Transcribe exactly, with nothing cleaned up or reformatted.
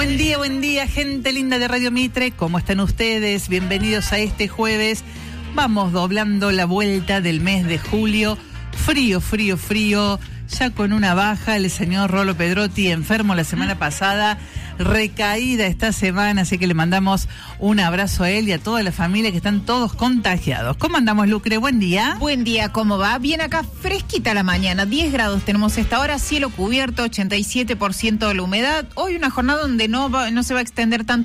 Buen día, buen día, gente linda de Radio Mitre. ¿Cómo están ustedes? Bienvenidos a este jueves. Vamos doblando la vuelta del mes de julio. Frío, frío, frío. Ya con una baja, el señor Rolo Pedrotti, enfermo la semana pasada, recaída esta semana, así que le mandamos un abrazo a él y a toda la familia que están todos contagiados. ¿Cómo andamos, Lucre? Buen día. Buen día, ¿cómo va? Bien acá, fresquita la mañana, diez grados tenemos esta hora, cielo cubierto, ochenta y siete por ciento de la humedad. Hoy una jornada donde no va, no se va a extender tanto